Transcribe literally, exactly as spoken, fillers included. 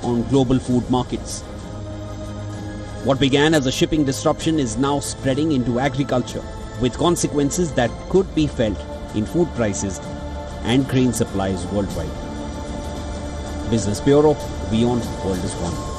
on global food markets. What began as a shipping disruption is now spreading into agriculture, with consequences that could be felt in food prices and grain supplies worldwide. Business Bureau, Beyond World is One.